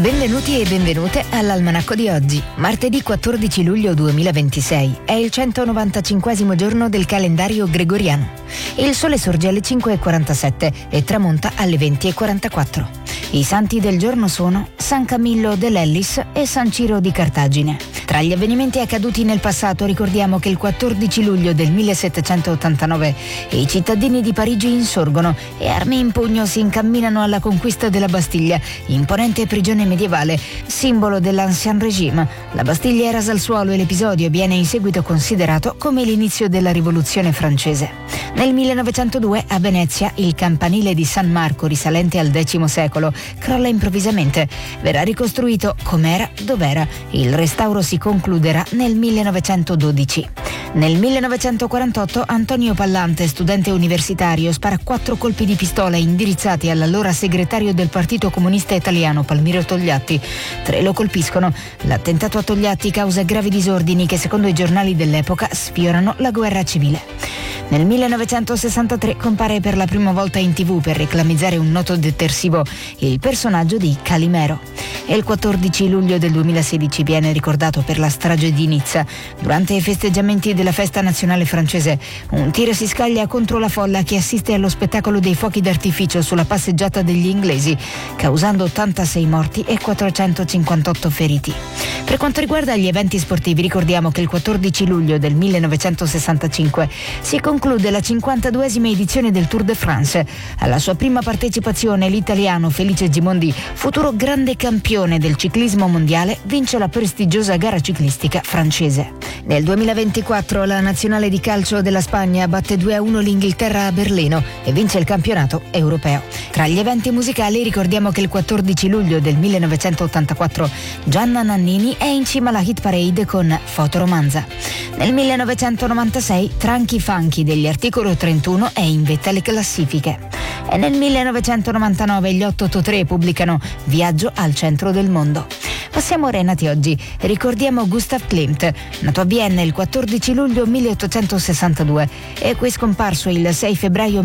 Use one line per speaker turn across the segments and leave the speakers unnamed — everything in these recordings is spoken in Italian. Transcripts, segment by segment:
Benvenuti e benvenute all'Almanacco di oggi, martedì 14 luglio 2026. È il 195esimo giorno del calendario gregoriano. Il sole sorge alle 5:47 e tramonta alle 20:44. I santi del giorno sono San Camillo dell'Ellis e San Ciro di Cartagine. Tra gli avvenimenti accaduti nel passato ricordiamo che il 14 luglio del 1789 i cittadini di Parigi insorgono e armi in pugno si incamminano alla conquista della Bastiglia, imponente prigione medievale, simbolo dell'Ancien Régime. La Bastiglia è rasa al suolo e l'episodio viene in seguito considerato come l'inizio della Rivoluzione francese. Nel 1902 a Venezia il campanile di San Marco, risalente al X secolo, crolla improvvisamente. Verrà ricostruito com'era, dov'era. Il restauro si concluderà nel 1912. Nel 1948 Antonio Pallante, studente universitario, spara 4 colpi di pistola indirizzati all'allora segretario del Partito Comunista Italiano, Palmiro Togliatti. 3 lo colpiscono. L'attentato a Togliatti causa gravi disordini che, secondo i giornali dell'epoca, sfiorano la guerra civile. Nel 1963 compare per la prima volta in TV per reclamizzare un noto detersivo il personaggio di Calimero. E il 14 luglio del 2016 viene ricordato per la strage di Nizza. Durante i festeggiamenti della festa nazionale francese, un tir si scaglia contro la folla che assiste allo spettacolo dei fuochi d'artificio sulla passeggiata degli inglesi, causando 86 morti e 458 feriti. Per quanto riguarda gli eventi sportivi, ricordiamo che il 14 luglio del 1965 si conclude la 52esima edizione del Tour de France. Alla sua prima partecipazione l'italiano Felice Gimondi, futuro grande campione del ciclismo mondiale, vince la prestigiosa gara ciclistica francese. Nel 2024 la nazionale di calcio della Spagna batte 2-1 l'Inghilterra a Berlino e vince il campionato europeo. Tra gli eventi musicali ricordiamo che il 14 luglio del 1984 Gianna Nannini è in cima alla hit parade con Fotoromanza. Nel 1996 Tranchi Funky degli Articolo 31 è in vetta alle classifiche. E nel 1999 gli 883 pubblicano Viaggio al centro del mondo. Passiamo ora ai nati oggi. Ricordiamo Gustav Klimt, nato a Vienna il 14 luglio 1862 e qui scomparso il 6 febbraio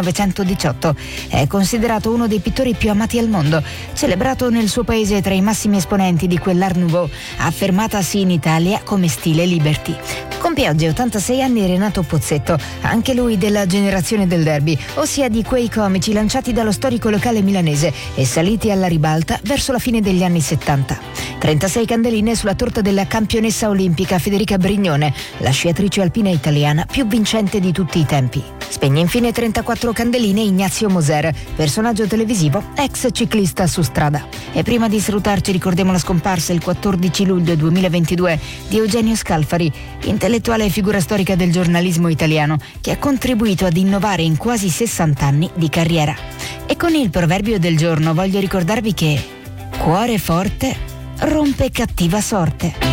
1918. È considerato uno dei pittori più amati al mondo, celebrato nel suo paese tra i massimi esponenti di quell'Art Nouveau, affermatasi in Italia come stile Liberty. Compie oggi 86 anni Renato Pozzetto, anche lui della generazione del derby, ossia di quei comici lanciati dallo storico locale milanese e saliti alla ribalta verso la fine degli anni 70. 36 candeline sulla torta della campionessa olimpica Federica Brignone, la sciatrice alpina italiana più vincente di tutti i tempi. Spegne infine 34 candeline Ignazio Moser, personaggio televisivo, ex ciclista su strada. E prima di salutarci ricordiamo la scomparsa il 14 luglio 2022 di Eugenio Scalfari, intellettuale e figura storica del giornalismo italiano, che ha contribuito ad innovare in quasi 60 anni di carriera. E con il proverbio del giorno voglio ricordarvi che cuore forte rompe cattiva sorte.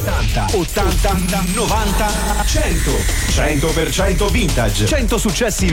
80, 90, 100% vintage, 100 successi